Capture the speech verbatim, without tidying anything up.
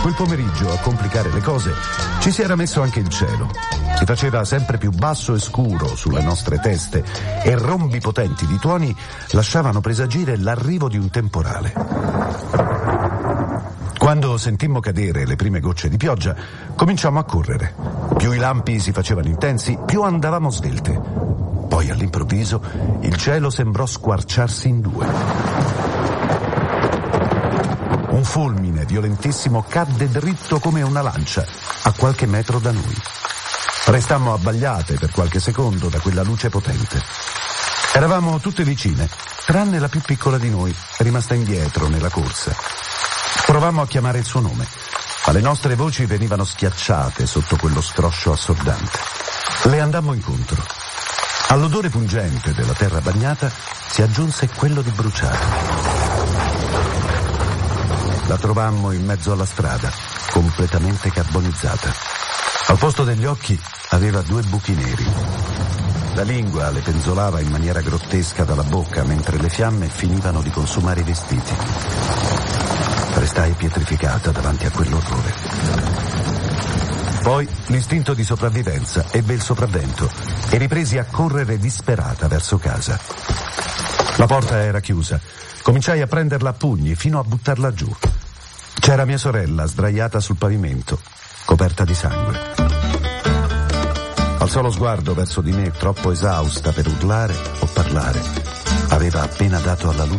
quel pomeriggio, a complicare le cose, ci si era messo anche il cielo. Si faceva sempre più basso e scuro sulle nostre teste e rombi potenti di tuoni lasciavano presagire l'arrivo di un temporale. Quando sentimmo cadere le prime gocce di pioggia, cominciammo a correre. Più i lampi si facevano intensi, più andavamo svelte. Poi all'improvviso il cielo sembrò squarciarsi in due. Un fulmine violentissimo cadde dritto come una lancia a qualche metro da noi. Restammo abbagliate per qualche secondo da quella luce potente. Eravamo tutte vicine, tranne la più piccola di noi, rimasta indietro nella corsa. Provammo a chiamare il suo nome, ma le nostre voci venivano schiacciate sotto quello scroscio assordante. Le andammo incontro. All'odore pungente della terra bagnata si aggiunse quello di bruciato. La trovammo in mezzo alla strada, completamente carbonizzata. Al posto degli occhi aveva due buchi neri. La lingua le penzolava in maniera grottesca dalla bocca mentre le fiamme finivano di consumare i vestiti. Restai pietrificata davanti a quell'orrore. Poi l'istinto di sopravvivenza ebbe il sopravvento e ripresi a correre disperata verso casa. La porta era chiusa. Cominciai a prenderla a pugni fino a buttarla giù. C'era mia sorella sdraiata sul pavimento, coperta di sangue. Alzò lo sguardo verso di me, troppo esausta per urlare o parlare. Aveva appena dato alla luce